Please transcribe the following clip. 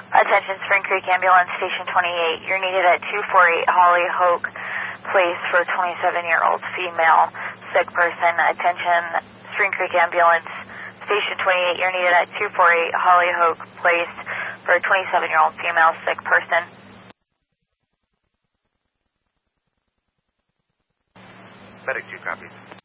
Attention Spring Creek Ambulance Station 28. You're needed at 248 Hollyhock Place for a 27-year-old female sick person. Attention Spring Creek Ambulance Station 28. You're needed at 248 Hollyhock Place for a 27-year-old female sick person. Medic 2 copies.